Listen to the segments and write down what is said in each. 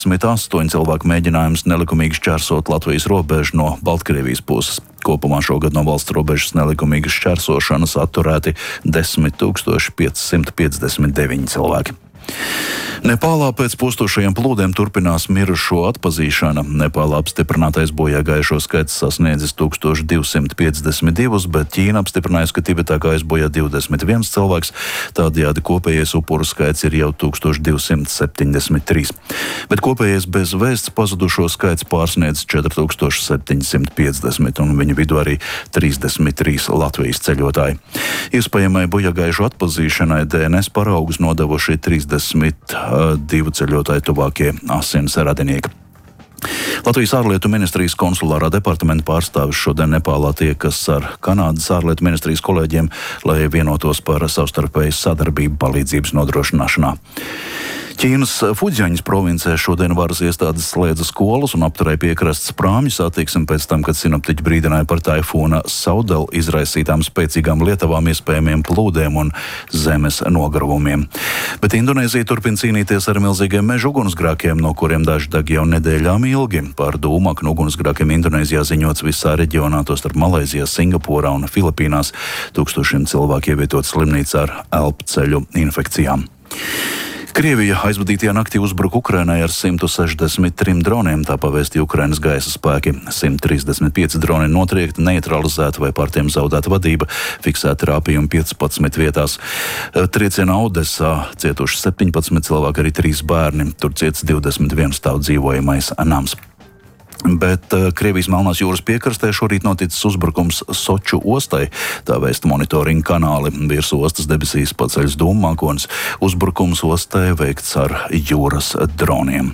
8 cilvēku mēģinājums nelikumīgi šķērsot Latvijas robežu no Baltkrievijas puses. Kopumā šogad no valsts robežas nelikumīgas šķērsošanas atturēti 10 559 cilvēki. Nepālā pēc pustošajiem plūdiem turpinās mirušo atpazīšana. Nepālā apstiprinātais bojāgājušo skaits sasniedzis 1252, bet Ķīna apstiprinājusi, ka Tibetā gājis bojā 21 cilvēks, tādējādi kopējais upuru skaits ir jau 1273. Bet kopējais bez vēsts pazudušo skaits pārsniedz 4750, un viņu vidū arī 33 Latvijas ceļotāji. Iespējamai bojāgājušo atpazīšanai DNS paraugus nodevuši 32 ceļotāju tuvākie asins radinieki. Latvijas ārlietu ministrijas konsulārā departamenta pārstāvis šodien Nepālā tiekas ar Kanādas ārlietu ministrijas kolēģiem, lai vienotos par savstarpēju sadarbību palīdzības nodrošināšanā. Ķīnas Fudziaņas provincē šodien varas iestādes slēdza skolas un apturēja piekrastes prāmju satiksmi pēc tam, kad sinoptiķi brīdināja par taifūna Saudel izraisītām spēcīgām lietavām, iespējamiem plūdiem un zemes nogravumiem. Bet Indonēzija turpina cīnīties ar milzīgiem meža ugunsgrēkiem, no kuriem daži deg jau nedēļām ilgi. Par dūmaknu ugunsgrēkiem Indonēzijā ziņots visā reģionā, tostarp Malaizijā, Singapūrā un Filipīnās. Tūkstošiem cilvēku ievietot slimnīcā ar elpceļu infekcijām. Krievija aizvadītajā naktī uzbruka Ukrainai ar 163 droniem, tā pavēstīja Ukrainas gaisa spēki. 135 droni notriekti, neutralizēti vai pār tiem zaudēta vadība, fiksēti rāpījumi 15 vietās. Triecienā Odesā cietuši 17 cilvēki, arī 3 bērni, tur ciets 21 stāv dzīvojamais nams. Bet Krievijas Melnās jūras piekrastē šorīt noticis uzbrukums Soču ostai, tā vēsta monitoringa kanāli. Virs ostas debesīs paceļas dūmmākonis. Uzbrukums ostai veikts ar jūras droniem.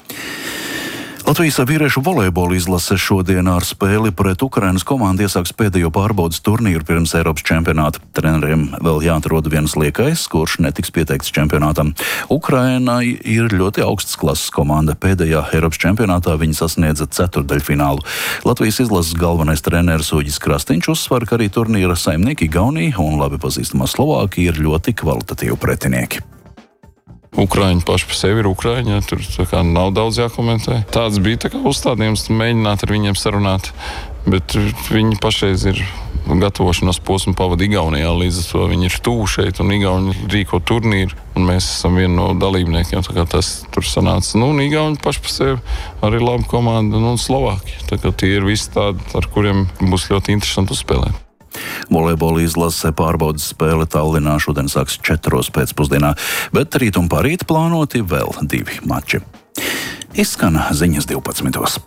Latvijas vīriešu volejbola izlase šodien ar spēli pret Ukrainas komandu iesāks pēdējo pārbaudas turnīru pirms Eiropas čempionāta. Treneriem vēl jāatrod viens liekais, kurš netiks pieteikts čempionātam. Ukraina ir ļoti augsts klases komanda. Pēdējā Eiropas čempionātā viņi sasniedza ceturtdaļfinālu. Latvijas izlases galvenais treneris Uģis Krastīņš uzsver, ka arī turnīra saimnieki Igaunija un labi pazīstamā Slovākija ir ļoti kvalitatīvi pretinieki. Ukraiņi paši par sevi ir Ukraiņi, tur nav daudz jākomentē. Tāds bija uzstādījums, mēģināt ar viņiem sarunāt, bet viņi pašreiz ir gatavošanās posmu pavada Igaunijā, līdz ar to viņi ir tuvu šeit un Igauni rīko turnīru, un mēs esam vieni no dalībniekiem, tā kā tas tur sanāca. Un Igauni paši par sevi arī laba komanda, un Slovākija, tā kā tie ir visi tādi, ar kuriem būs ļoti interesanti uzspēlēt. Volejbola izlase pārbaudas spēle Tallinā šodien sāks 4 pēcpusdienā, bet rīt un parīt plānoti vēl 2 mači. Izskan ziņas 12.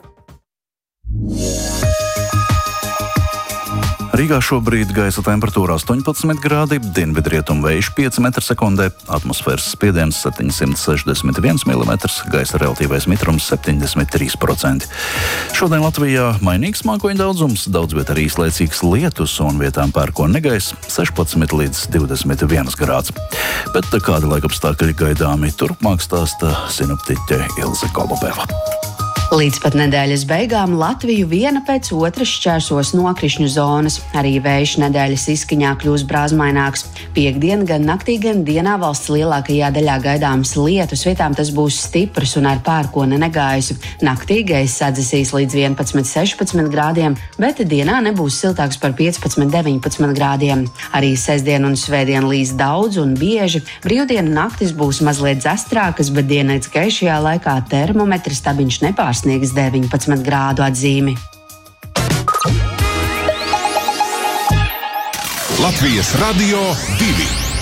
Rīgā šobrīd gaisa temperatūra 18 grādi, dienvidrietumu vējš 5 m/sekundē, atmosfēras spiediens 761 mm, gaisa relatīvais mitrums 73%. Šodien Latvijā mainīgs mākoņu daudzums, daudz viet arī īslaicīgs lietus un vietām pērkona negaiss 16 līdz 21 grāds. Bet kādi laikapstākļi gaidāmi turpmāk stāsta sinoptiķe Ilze Kolubeva. Līdz pat nedēļas beigām Latviju viena pēc otras šķērsos nokrišņu zonas. Arī vējš nedēļas izskaņā kļūs brāzmaināks. Piektdien gan naktī, gan dienā valsts lielākajā daļā gaidāms lietus, vietām tas būs stiprs un ar pērkona negaisu. Naktī gaiss atdzesīs līdz 11–16 grādiem, bet dienā nebūs siltāks par 15–19 grādiem. Arī sestdien un svētdien līs daudz un bieži. Brīvdienu naktis būs mazliet dzestrākas, bet dienas gaišajā laikā termometra stabiņš nepārsniegs 19 grādu atzīmi. Latvijas Radio 2.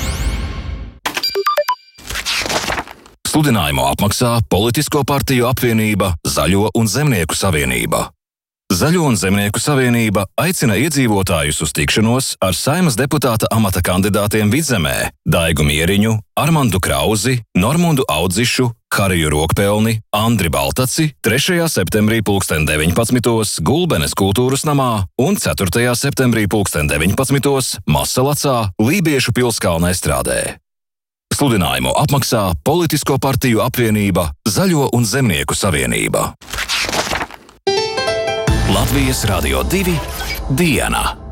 Sludinājumu apmaksā Politisko partiju apvienība Zaļo un Zemnieku savienība. Zaļo un Zemnieku savienība aicina iedzīvotājus uz tikšanos ar Saeimas deputāta amata kandidātiem Vidzemē Daigu Mieriņu, Armandu Krauzi, Normundu Audzišu, Hariju Rokpelni, Andri Baltaci 3. septembrī 19. Gulbenes kultūras namā un 4. septembrī 19. Masalacā Lībiešu pilskalna estrādē. Sludinājumu apmaksā Politisko partiju apvienība Zaļo un Zemnieku savienība. Latvijas Radio 2 diena.